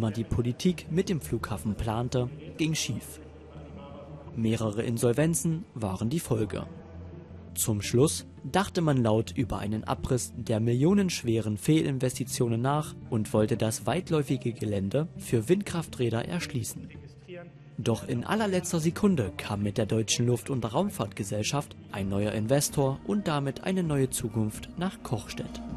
immer die Politik mit dem Flughafen plante, ging schief. Mehrere Insolvenzen waren die Folge. Zum Schluss dachte man laut über einen Abriss der millionenschweren Fehlinvestitionen nach und wollte das weitläufige Gelände für Windkrafträder erschließen. Doch in allerletzter Sekunde kam mit der Deutschen Luft- und Raumfahrtgesellschaft ein neuer Investor und damit eine neue Zukunft nach Kochstedt.